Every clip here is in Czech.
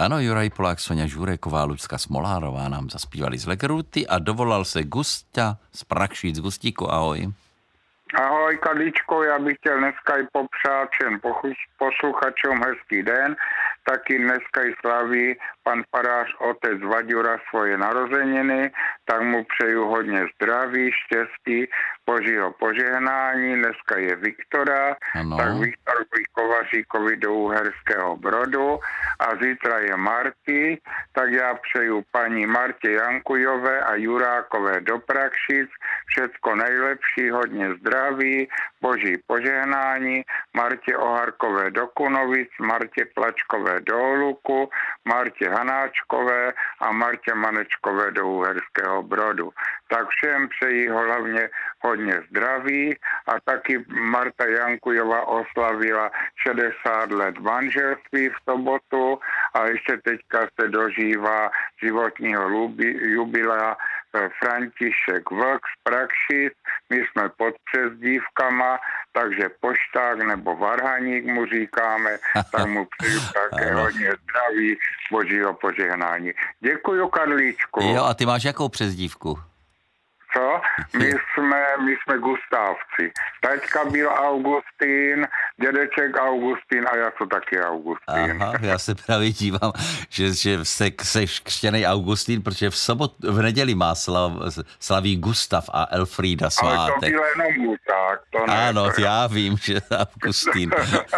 Ano, Juraj Polák, Soňa Žureková, Lucka Smolárová nám zaspívali z Legruty a dovolal se Gusta z Prakšic. Gustíku, ahoj. Ahoj Kadličko, já bych chtěl dneska i popřát všem posluchačům hezký den. Taky dneska i slaví pan farář otec Vaďura svoje narozeniny, tak mu přeju hodně zdraví, štěstí, božího požehnání. Dneska je Viktora, Ano. tak Viktorovi Kovaříkovi do Uherského Brodu a zítra je Marty, tak já přeju paní Martě Jankujové a Jurákové do Prakšic všecko nejlepší, hodně zdraví, boží požehnání, Martě Oharkové do Kunovic, Martě Plačkové do Oluku, Martě Hanáčkové a Martě Manečkové do Uherského Brodu. Tak všem přeji hlavně hodně zdraví a taky Marta Jankujová oslavila 60 let manželství v sobotu a ještě teďka se dožívá životního jubilea František Vlk z Prakšic. My jsme pod přezdívkama, takže pošták nebo varhaník mu říkáme, tak mu přeju také hodně zdraví, božího požehnání. Děkuju, Karlíčku. Jo, a ty máš jakou přezdívku? Co? My jsme Gustávci. Taťka byl Augustín, dědeček Augustín a já jsem taky Augustín. Aha, já se právě dívám, že jsi křtěnej Augustín, protože v neděli má slaví Gustav a Elfrída svátek. Ale to byl jenom tak. To ne, ano, já vím, že Augustín.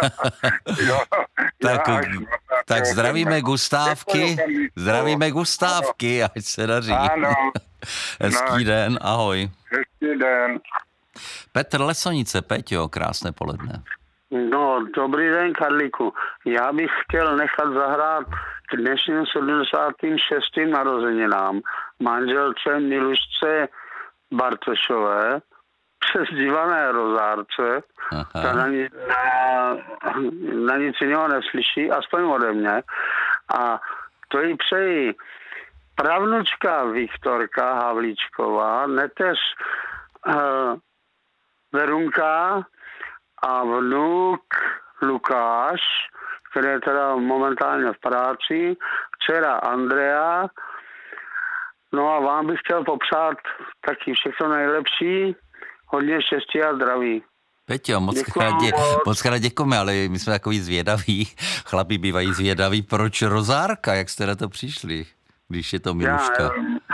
Tak zdravíme Gustávky, ať se daří. Ano. Hezký den, ahoj. Hezký den. Petr Lesonice, Peťo, krásné poledne. No, dobrý den, Karlíku. Já bych chtěl nechat zahrát k dnešním 76. narozeninám manželce Milušce Bartošové, přezdívané Rozárce, ta na nic jiného neslyší, aspoň ode mě. A to jí přeji pravnučka Viktorka Havlíčková, neteř Verunka a vnuk Lukáš, který je teda momentálně v práci, dcera Andrea. No a vám bych chtěl popřát taky všechno nejlepší, hodně štěstí a zdraví. Peťo, moc krát děkujeme, ale my jsme takový zvědaví, chlapi bývají zvědaví, proč Rozárka, jak jste na to přišli, když je to Miluška?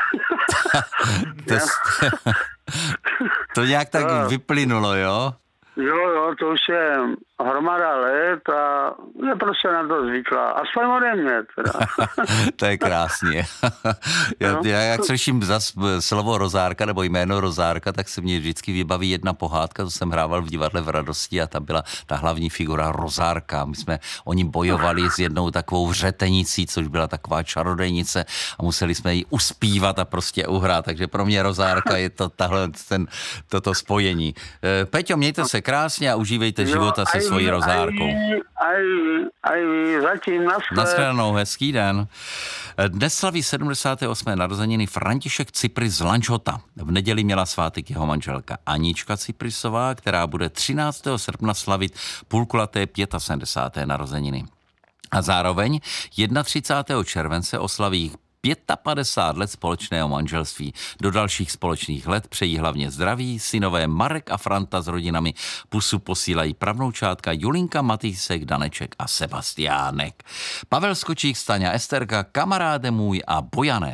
To nějak tak vyplynulo, jo? Jo, to už je hromada let a je prostě na to zvyklá. Aspoň ode mě teda. To je krásně. Já jak slyším slovo Rozárka nebo jméno Rozárka, tak se mě vždycky vybaví jedna pohádka, co jsem hrával v divadle v Radosti a tam byla ta hlavní figura Rozárka. My jsme o ní bojovali s jednou takovou vřetenicí, což byla taková čarodejnice a museli jsme ji uspívat a prostě uhrát. Takže pro mě Rozárka je to toto spojení. Peťo, mějte se krásně a užívejte života se svojí Rozárkou. Aj zatím nashledanou, hezký den. Dnes slaví 78. narozeniny František Cypris z Lanžhota. V neděli měla svátek jeho manželka Anička Cyprisová, která bude 13. srpna slavit půlkulaté 75. narozeniny. A zároveň 31. července oslaví 55 let společného manželství. Do dalších společných let přejí hlavně zdraví. Synové Marek a Franta s rodinami pusu posílají pravnoučátka Julinka, Matýsek, Daneček a Sebastiánek. Pavel Skočík, Staňa, Esterka, kamaráde můj a Bojané.